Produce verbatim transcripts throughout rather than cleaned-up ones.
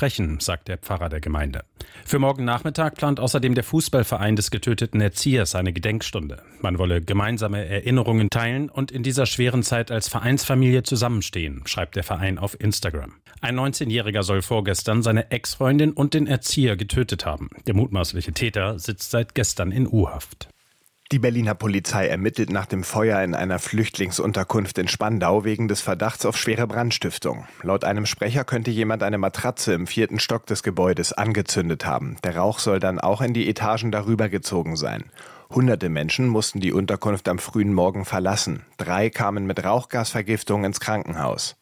sprechen, sagt der Pfarrer der Gemeinde. Für morgen Nachmittag plant außerdem der Fußballverein des getöteten Erziehers eine Gedenkstunde. Man wolle gemeinsame Erinnerungen teilen und in dieser schweren Zeit als Vereinsfamilie zusammenstehen, schreibt der Verein auf Instagram. Ein neunzehnjähriger soll vorgestern seine Ex-Freundin und den Erzieher getötet haben. Der mutmaßliche Täter sitzt seit gestern in U-Haft. Die Berliner Polizei ermittelt nach dem Feuer in einer Flüchtlingsunterkunft in Spandau wegen des Verdachts auf schwere Brandstiftung. Laut einem Sprecher könnte jemand eine Matratze im vierten Stock des Gebäudes angezündet haben. Der Rauch soll dann auch in die Etagen darüber gezogen sein. Hunderte Menschen mussten die Unterkunft am frühen Morgen verlassen. Drei kamen mit Rauchgasvergiftung ins Krankenhaus.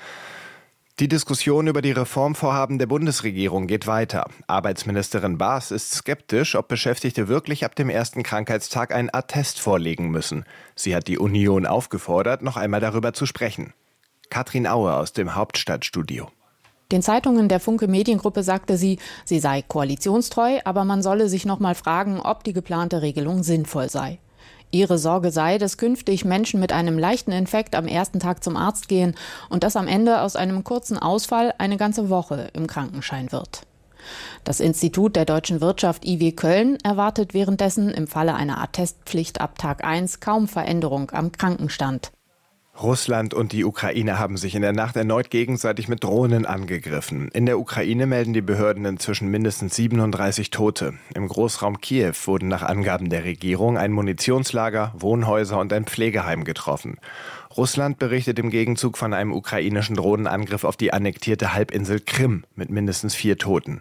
Die Diskussion über die Reformvorhaben der Bundesregierung geht weiter. Arbeitsministerin Baas ist skeptisch, ob Beschäftigte wirklich ab dem ersten Krankheitstag einen Attest vorlegen müssen. Sie hat die Union aufgefordert, noch einmal darüber zu sprechen. Katrin Aue aus dem Hauptstadtstudio. Den Zeitungen der Funke Mediengruppe sagte sie, sie sei koalitionstreu, aber man solle sich noch mal fragen, ob die geplante Regelung sinnvoll sei. Ihre Sorge sei, dass künftig Menschen mit einem leichten Infekt am ersten Tag zum Arzt gehen und dass am Ende aus einem kurzen Ausfall eine ganze Woche im Krankenschein wird. Das Institut der deutschen Wirtschaft I W Köln erwartet währenddessen im Falle einer Attestpflicht ab Tag eins kaum Veränderung am Krankenstand. Russland und die Ukraine haben sich in der Nacht erneut gegenseitig mit Drohnen angegriffen. In der Ukraine melden die Behörden inzwischen mindestens siebenunddreißig Tote. Im Großraum Kiew wurden nach Angaben der Regierung ein Munitionslager, Wohnhäuser und ein Pflegeheim getroffen. Russland berichtet im Gegenzug von einem ukrainischen Drohnenangriff auf die annektierte Halbinsel Krim mit mindestens vier Toten.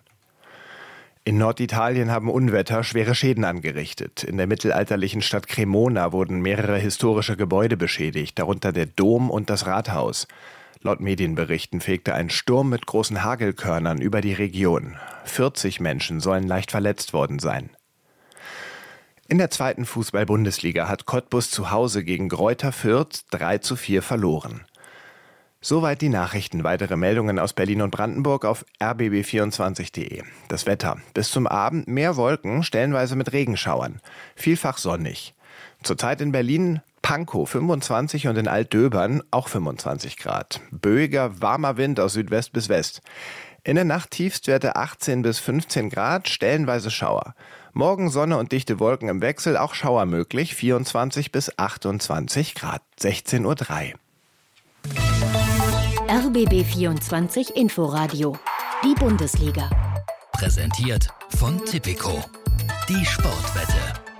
In Norditalien haben Unwetter schwere Schäden angerichtet. In der mittelalterlichen Stadt Cremona wurden mehrere historische Gebäude beschädigt, darunter der Dom und das Rathaus. Laut Medienberichten fegte ein Sturm mit großen Hagelkörnern über die Region. vierzig Menschen sollen leicht verletzt worden sein. In der zweiten Fußball-Bundesliga hat Cottbus zu Hause gegen Greuther Fürth drei zu vier verloren. Soweit die Nachrichten. Weitere Meldungen aus Berlin und Brandenburg auf r b b vierundzwanzig punkt de. Das Wetter. Bis zum Abend mehr Wolken, stellenweise mit Regenschauern. Vielfach sonnig. Zurzeit in Berlin Pankow fünfundzwanzig und in Altdöbern auch fünfundzwanzig Grad. Böiger, warmer Wind aus Südwest bis West. In der Nacht Tiefstwerte achtzehn bis fünfzehn Grad, stellenweise Schauer. Morgen Sonne und dichte Wolken im Wechsel, auch Schauer möglich, vierundzwanzig bis achtundzwanzig Grad. sechzehn Uhr drei. R B B vierundzwanzig Inforadio. Die Bundesliga. Präsentiert von Tipico. Die Sportwette.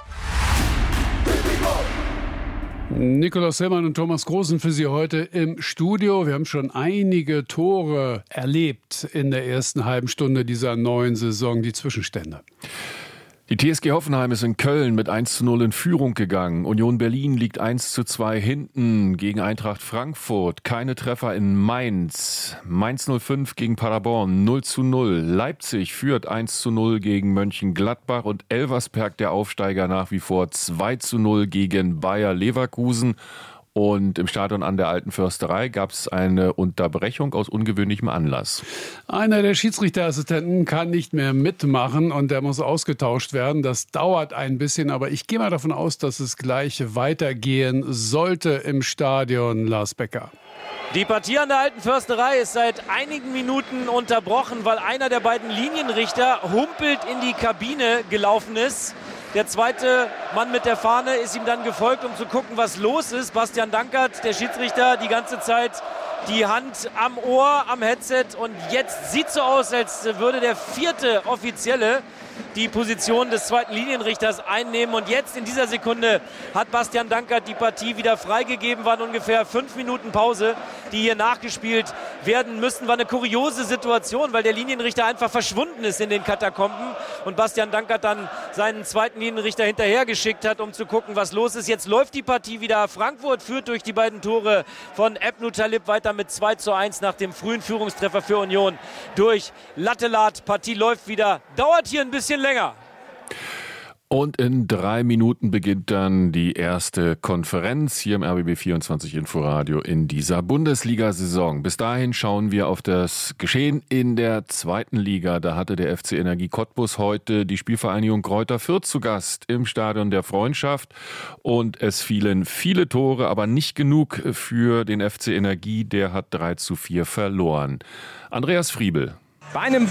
Nikolaus Hellmann und Thomas Großen für Sie heute im Studio. Wir haben schon einige Tore erlebt in der ersten halben Stunde dieser neuen Saison, die Zwischenstände. Die T S G Hoffenheim ist in Köln mit eins zu null in Führung gegangen. Union Berlin liegt eins zu zwei hinten gegen Eintracht Frankfurt. Keine Treffer in Mainz. Mainz null fünf gegen Paderborn null zu null. Leipzig führt eins zu null gegen Mönchengladbach und Elversberg, der Aufsteiger, nach wie vor zwei zu null gegen Bayer Leverkusen. Und im Stadion an der Alten Försterei gab es eine Unterbrechung aus ungewöhnlichem Anlass. Einer der Schiedsrichterassistenten kann nicht mehr mitmachen und der muss ausgetauscht werden. Das dauert ein bisschen, aber ich gehe mal davon aus, dass es gleich weitergehen sollte im Stadion. Lars Becker. Die Partie an der Alten Försterei ist seit einigen Minuten unterbrochen, weil einer der beiden Linienrichter humpelt in die Kabine gelaufen ist. Der zweite Mann mit der Fahne ist ihm dann gefolgt, um zu gucken, was los ist. Bastian Dankert, der Schiedsrichter, die ganze Zeit die Hand am Ohr, am Headset. Und jetzt sieht es so aus, als würde der vierte Offizielle die Position des zweiten Linienrichters einnehmen. Und jetzt in dieser Sekunde hat Bastian Dankert die Partie wieder freigegeben. Waren ungefähr fünf Minuten Pause, die hier nachgespielt werden müssen. War eine kuriose Situation, weil der Linienrichter einfach verschwunden ist in den Katakomben und Bastian Dankert dann seinen zweiten Linienrichter hinterhergeschickt hat, um zu gucken, was los ist. Jetzt läuft die Partie wieder. Frankfurt führt durch die beiden Tore von Ebnu Talib weiter mit zwei zu eins nach dem frühen Führungstreffer für Union durch Lattelat. Partie läuft wieder. Dauert hier ein bisschen länger. Und in drei Minuten beginnt dann die erste Konferenz hier im R B B vierundzwanzig Inforadio in dieser Bundesliga-Saison. Bis dahin schauen wir auf das Geschehen in der zweiten Liga. Da hatte der F C Energie Cottbus heute die Spielvereinigung Greuther Fürth zu Gast im Stadion der Freundschaft. Und es fielen viele Tore, aber nicht genug für den F C Energie. Der hat drei zu vier verloren. Andreas Friebel. Bei einem